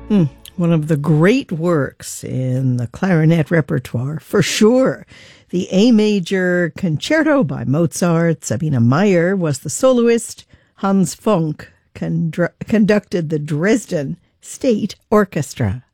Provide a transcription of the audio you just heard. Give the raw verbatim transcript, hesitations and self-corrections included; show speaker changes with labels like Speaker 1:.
Speaker 1: Mm, one of the great works in the clarinet repertoire, for sure. The A Major Concerto by Mozart. Sabine Meyer was the soloist. Hans Funk condu- conducted the Dresden State Orchestra.